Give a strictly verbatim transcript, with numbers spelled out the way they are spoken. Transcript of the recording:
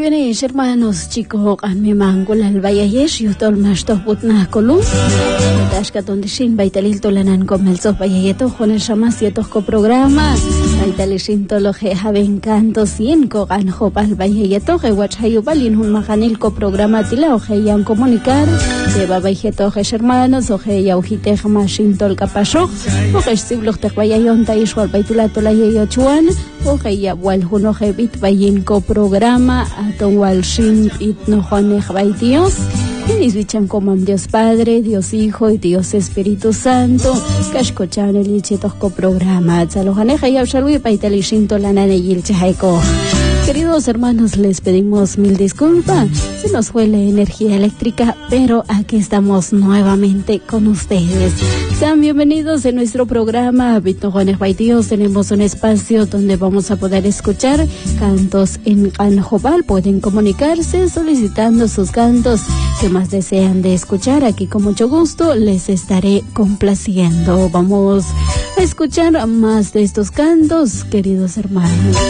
bien, hermanos, chicos, a mi mangol al vallayesh, yo tol más dos putnas colum. Tashka donde shin baitalil tolanan con el sos vallayeto, con el shamas y tosco programa. Baitalishin toloje haben canto cinco, gan hopal vallayeto, que wachayubalin un majanil co programa tila, o que yan comunicar. De babayeto, que hermanos, o que yaujite jamashin tol capasho, o que sibloch te vallayon taishwal baitulato la yayochuan, o que yabual huno que bit vayin co programa. Aton walshin itno jonej baitios. Y dicen como Dios Padre, Dios Hijo y Dios Espíritu Santo. Kashkochan el ichitosco programa. Tzalojaneja y Abshalui paitalishinto la nane y el chaheco. Queridos hermanos, les pedimos mil disculpas. Se nos fue la energía eléctrica, pero aquí estamos nuevamente con ustedes. Sean bienvenidos en nuestro programa Bitnojones Baitios. Tenemos un espacio donde vamos a poder escuchar cantos en Canjobal. Pueden comunicarse solicitando sus cantos que más desean de escuchar. Aquí con mucho gusto les estaré complaciendo. Vamos a escuchar más de estos cantos, queridos hermanos.